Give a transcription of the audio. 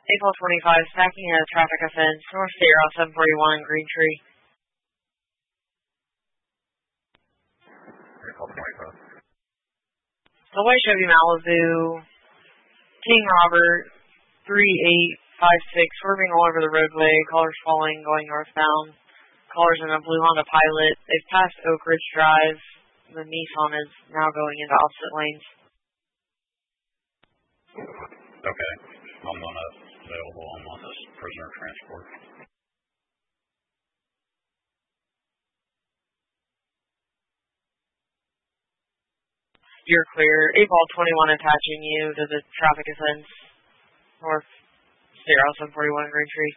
April 25, stacking a traffic offense, North State Route 741, Green Tree. April 25. The white Chevy Malibu, King Robert, 3856, swerving all over the roadway, callers falling, going northbound. Callers in a blue Honda Pilot. They've passed Oak Ridge Drive. The Nissan is now going into opposite lanes. Okay. I'm not available on this prisoner transport. You're clear. April 21 attaching you to the traffic offense, North State Route 741 Green Tree.